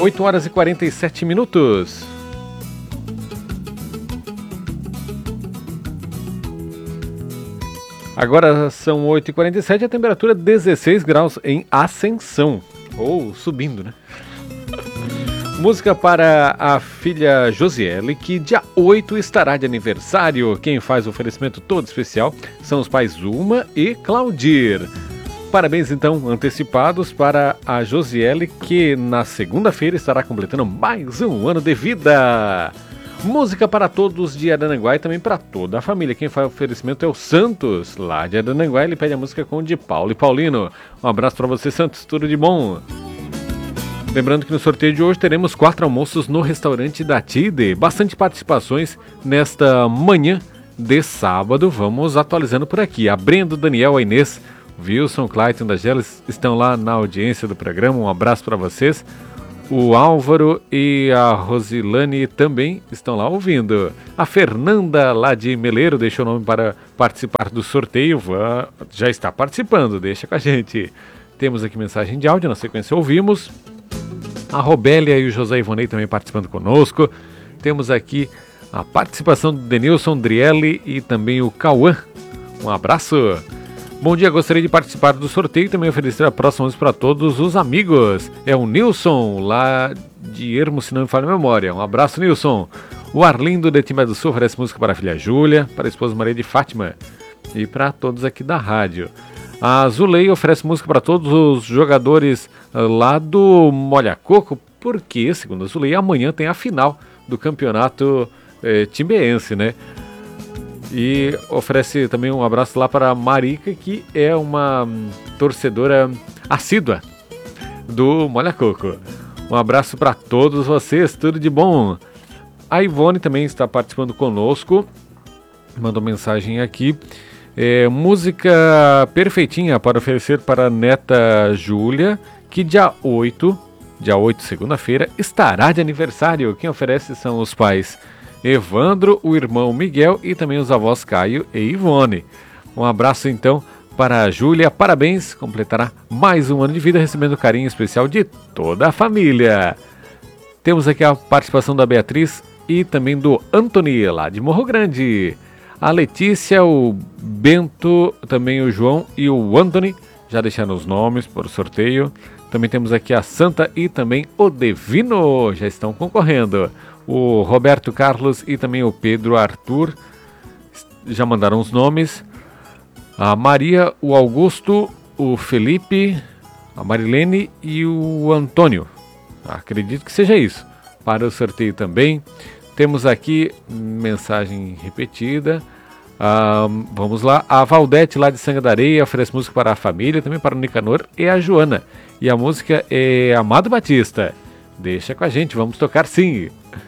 8 horas e 47 minutos. Agora são 8h47, a temperatura 16 graus em Ascensão. Ou subindo, né? Música para a filha Josiele, que dia 8 estará de aniversário. Quem faz o oferecimento todo especial são os pais Uma e Claudir. Parabéns, então, antecipados para a Josiele, que na segunda-feira estará completando mais um ano de vida. Música para todos de Araranguá e também para toda a família. Quem faz o oferecimento é o Santos, lá de Araranguá. Ele pede a música com o de Paulo e Paulino. Um abraço para você, Santos, tudo de bom. Lembrando que no sorteio de hoje teremos 4 almoços no restaurante da Tide. Bastante participações nesta manhã de sábado. Vamos atualizando por aqui. A Brenda, o Daniel, a Inês, o Wilson, Clayton da Geles estão lá na audiência do programa. Um abraço para vocês. O Álvaro e a Rosilane também estão lá ouvindo. A Fernanda, lá de Meleiro, deixou o nome para participar do sorteio. Já está participando, deixa com a gente. Temos aqui mensagem de áudio, na sequência ouvimos. A Robélia e o José Ivonei também participando conosco. Temos aqui a participação do Denilson, Drielli e também o Cauã. Um abraço. Bom dia, gostaria de participar do sorteio e também oferecer a próxima música para todos os amigos. É o Nilson, lá de Ermo, se não me falha a memória. Um abraço, Nilson. O Arlindo, de Timbé do Sul, oferece música para a filha Júlia, para a esposa Maria de Fátima e para todos aqui da rádio. A Zulei oferece música para todos os jogadores lá do Molha Coco, porque, segundo a Zulei, amanhã tem a final do campeonato timbeense, né? E oferece também um abraço lá para a Marica, que é uma torcedora assídua do Molha Coco. Um abraço para todos vocês, tudo de bom. A Ivone também está participando conosco, mandou mensagem aqui. Música perfeitinha para oferecer para a neta Júlia, que dia 8, segunda-feira, estará de aniversário. Quem oferece são os pais Evandro, o irmão Miguel e também os avós Caio e Ivone. Um abraço então para a Júlia, parabéns, completará mais um ano de vida recebendo carinho especial de toda a família. Temos aqui a participação da Beatriz e também do Antony, lá de Morro Grande. A Letícia, o Bento, também o João e o Antony já deixaram os nomes por sorteio. Também temos aqui a Santa e também o Devino, já estão concorrendo. O Roberto Carlos e também o Pedro Arthur já mandaram os nomes. A Maria, o Augusto, o Felipe, a Marilene e o Antônio. Acredito que seja isso. Para o sorteio também. Temos aqui mensagem repetida. Vamos lá. A Valdete, lá de Sanga da Areia, oferece música para a família, também para o Nicanor e a Joana. E a música é Amado Batista. Deixa com a gente, vamos tocar sim.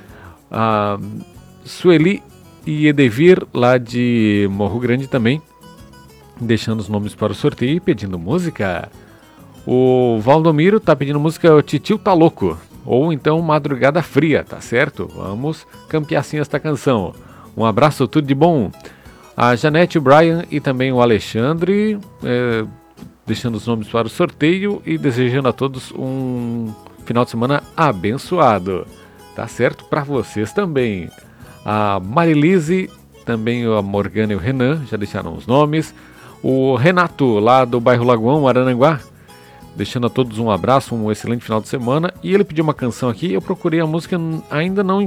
Sueli e Edevir, lá de Morro Grande também, deixando os nomes para o sorteio e pedindo música. O Valdomiro está pedindo música O Titio Tá Louco, ou então Madrugada Fria, tá certo? Vamos campear assim esta canção. Um abraço, tudo de bom. A Janete, o Brian e também o Alexandre, deixando os nomes para o sorteio e desejando a todos um final de semana abençoado. Tá certo? Para vocês também. A Marilise, também a Morgana e o Renan, já deixaram os nomes. O Renato, lá do bairro Lagoão, Araranguá, deixando a todos um abraço, um excelente final de semana. E ele pediu uma canção aqui, eu procurei a música, ainda não...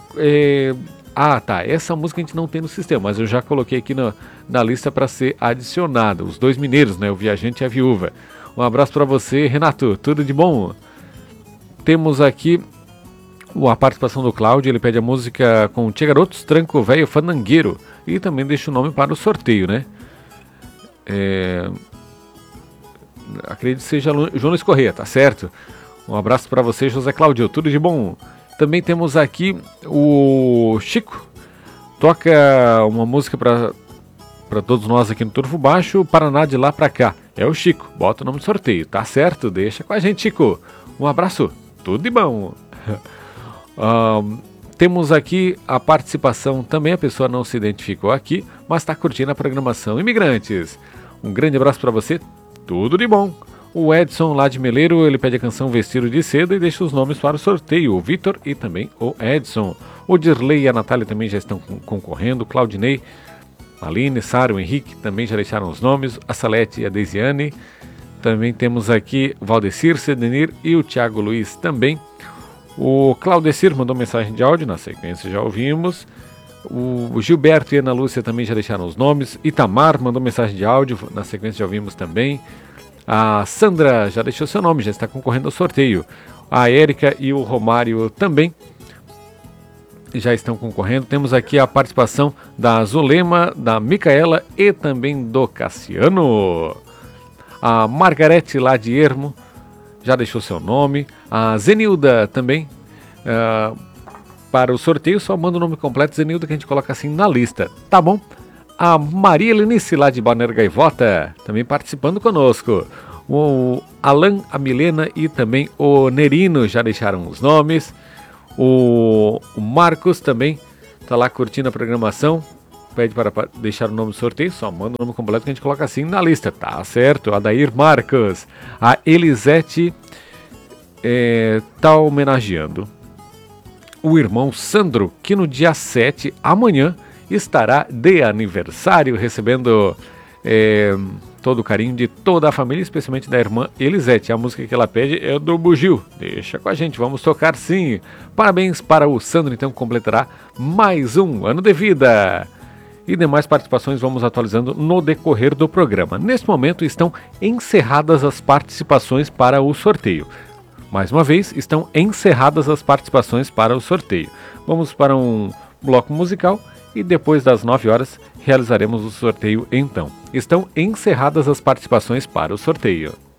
essa música a gente não tem no sistema, mas eu já coloquei aqui na lista para ser adicionada. Os dois mineiros, né? O Viajante e a Viúva. Um abraço para você, Renato, tudo de bom. Temos aqui a participação do Cláudio, ele pede a música com Tia Garotos, Tranco Velho Fandangueiro. E também deixa o nome para o sorteio, né? Acredito que seja João Luiz Corrêa, tá certo? Um abraço para você, José Cláudio, tudo de bom. Também temos aqui o Chico, toca uma música para todos nós aqui no Turvo Baixo, Paraná de lá para cá. É o Chico, bota o nome do sorteio, tá certo? Deixa com a gente, Chico. Um abraço, tudo de bom. Temos aqui a participação também, a pessoa não se identificou aqui, mas está curtindo a programação Imigrantes. Um grande abraço para você, tudo de bom. O Edson lá de Meleiro, ele pede a canção Vestido de Seda e deixa os nomes para o sorteio, o Vitor e também o Edson. O Dirley e a Natália também já estão concorrendo, Claudinei, Aline, Sara, o Henrique também já deixaram os nomes, a Salete e a Deisiane. Também temos aqui o Valdecir, Sedenir e o Thiago Luiz também. O Claudecir mandou mensagem de áudio, na sequência já ouvimos. O Gilberto e a Ana Lúcia também já deixaram os nomes. Itamar mandou mensagem de áudio, na sequência já ouvimos também. A Sandra já deixou seu nome, já está concorrendo ao sorteio. A Érica e o Romário também já estão concorrendo. Temos aqui a participação da Zulema, da Micaela e também do Cassiano. A Margarete lá de Ermo já deixou seu nome. A Zenilda também. Para o sorteio, só manda o nome completo, Zenilda, que a gente coloca assim na lista, tá bom? A Maria Lenice, lá de Balneário Gaivota, também participando conosco. O Alan, a Milena e também o Nerino já deixaram os nomes. O Marcos também está lá curtindo a programação, pede para deixar o nome do sorteio, só manda o nome completo que a gente coloca assim na lista, tá certo? Adair Marcos. A Elisete está homenageando o irmão Sandro, que no dia 7, amanhã, estará de aniversário, recebendo todo o carinho de toda a família, especialmente da irmã Elisete. A música que ela pede é do Bugio. Deixa com a gente, vamos tocar sim. Parabéns para o Sandro, então, que completará mais um ano de vida. E demais participações vamos atualizando no decorrer do programa. Neste momento estão encerradas as participações para o sorteio. Mais uma vez, estão encerradas as participações para o sorteio. Vamos para um bloco musical e depois das 9 horas realizaremos o sorteio então. Estão encerradas as participações para o sorteio.